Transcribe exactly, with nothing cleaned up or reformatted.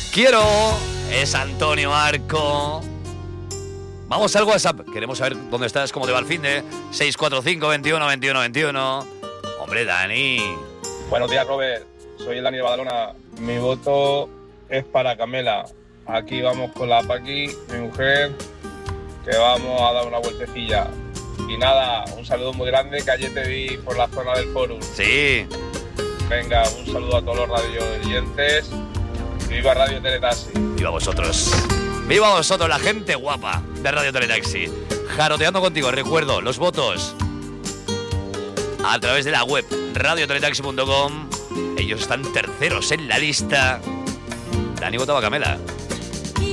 quiero. Es Antonio Arco. Vamos al WhatsApp. Queremos saber dónde estás, cómo te va el fin de seis cuatro cinco, veintiuno, veintiuno, veintiuno. Hombre, Dani. Buenos días, Robert. Soy el Dani de Badalona. Mi voto es para Camela. Aquí vamos con la Paqui, mi mujer, que vamos a dar una vueltecilla. Y nada, un saludo muy grande, que ayer te vi por la zona del Forum. Sí. Venga, un saludo a todos los radio oyentes. ¡Viva Radio Teletaxi! ¡Viva vosotros! ¡Viva vosotros, la gente guapa de Radio Teletaxi! Jaroteando contigo, recuerdo, los votos a través de la web radio teletaxi punto com. Ellos están terceros en la lista. Dani votaba a Camela.